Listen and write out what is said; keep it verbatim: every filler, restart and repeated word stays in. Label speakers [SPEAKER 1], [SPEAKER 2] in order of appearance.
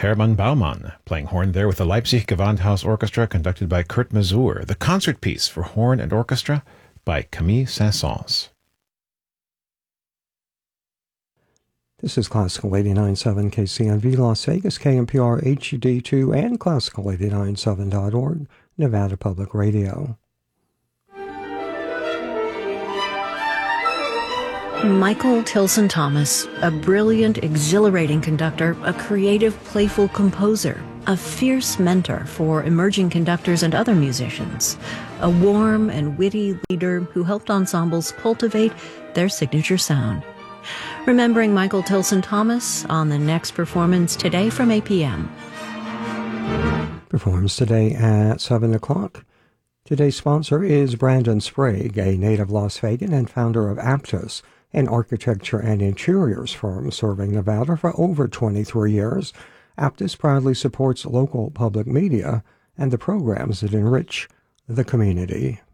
[SPEAKER 1] Hermann Baumann, playing horn there with the Leipzig Gewandhaus Orchestra conducted by Kurt Masur, the concert piece for horn and orchestra by Camille Saint-Saëns.
[SPEAKER 2] This is Classical eighty-nine point seven K C N V Las Vegas, K N P R H D two, and Classical eighty-nine point seven dot org, Nevada Public Radio.
[SPEAKER 3] Michael Tilson Thomas, a brilliant, exhilarating conductor, a creative, playful composer, a fierce mentor for emerging conductors and other musicians, a warm and witty leader who helped ensembles cultivate their signature sound. Remembering Michael Tilson Thomas on the next performance today from eight p.m.
[SPEAKER 2] Performs today at seven o'clock. Today's sponsor is Brandon Sprague, a native Las Vegan and founder of Aptos, an architecture and interiors firm serving Nevada for over twenty-three years. Aptos proudly supports local public media and the programs that enrich the community.